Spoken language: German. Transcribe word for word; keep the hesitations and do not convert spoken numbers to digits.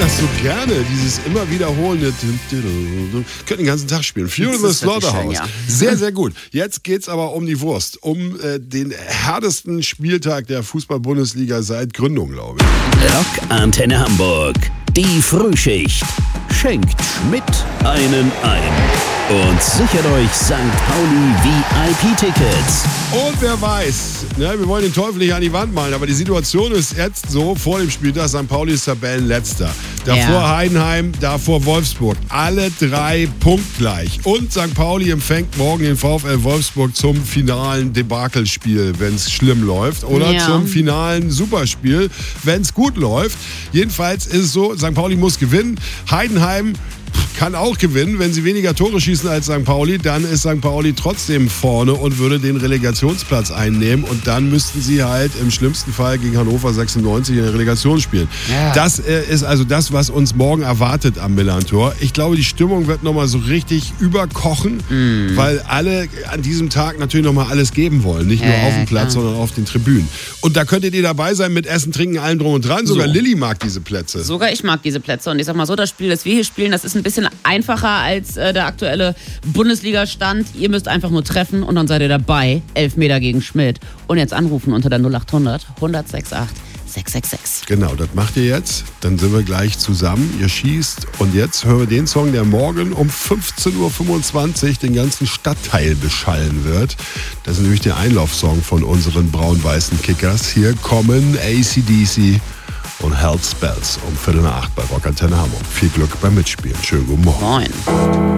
das so gerne, dieses immer wiederholende. Könnt den ganzen Tag spielen. Fury the Slaughterhouse. Ja. Sehr, sehr gut. Jetzt geht's aber um die Wurst. Um äh, den härtesten Spieltag der Fußball-Bundesliga seit Gründung, glaube ich. Rock Antenne Hamburg. Die Frühschicht. Schenkt Schmidt einen ein. Und sichert euch Sankt Pauli V I P-Tickets. Und wer weiß, ne, wir wollen den Teufel nicht an die Wand malen, aber die Situation ist jetzt so, vor dem Spieltag, Sankt Pauli ist Tabellenletzter. Davor ja. Heidenheim, davor Wolfsburg. Alle drei punktgleich. Und Sankt Pauli empfängt morgen den VfL Wolfsburg zum finalen Debakelspiel, wenn es schlimm läuft. Oder ja. zum finalen Superspiel, wenn es gut läuft. Jedenfalls ist es so, Sankt Pauli muss gewinnen. Heidenheim kann auch gewinnen. Wenn sie weniger Tore schießen als Sankt Pauli, dann ist Sankt Pauli trotzdem vorne und würde den Relegationsplatz einnehmen. Und dann müssten sie halt im schlimmsten Fall gegen Hannover sechsundneunzig in der Relegation spielen. Ja. Das äh, ist also das, was uns morgen erwartet am Millerntor. Ich glaube, die Stimmung wird nochmal so richtig überkochen, mm. weil alle an diesem Tag natürlich nochmal alles geben wollen. Nicht nur äh, auf dem Platz, ja. sondern auf den Tribünen. Und da könntet ihr dabei sein mit Essen, Trinken, allem drum und dran. Sogar so. Lilly mag diese Plätze. Sogar ich mag diese Plätze. Und ich sag mal so, das Spiel, das wir hier spielen, das ist ein bisschen einfacher als äh, der aktuelle Bundesliga-Stand. Ihr müsst einfach nur treffen und dann seid ihr dabei. Elfmeter gegen Schmidt. Und jetzt anrufen unter der null acht hundert hundertsechsundachtzig sechshundertsechsundsechzig. Genau, das macht ihr jetzt. Dann sind wir gleich zusammen. Ihr schießt. Und jetzt hören wir den Song, der morgen um fünfzehn Uhr fünfundzwanzig den ganzen Stadtteil beschallen wird. Das ist nämlich der Einlaufsong von unseren braun-weißen Kickers. Hier kommen A C D C und Hell's Bells um Viertel nach acht bei Rock Antenne Hamburg. Viel Glück beim Mitspielen. Schönen guten Morgen. Moin.